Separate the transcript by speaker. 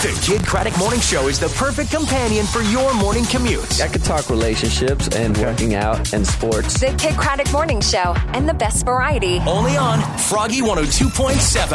Speaker 1: The Kid Craddock Morning Show is the perfect companion for your morning commute.
Speaker 2: I could talk relationships and working out and sports.
Speaker 3: The Kid Craddock Morning Show and the best variety.
Speaker 1: Only on Froggy 102.7.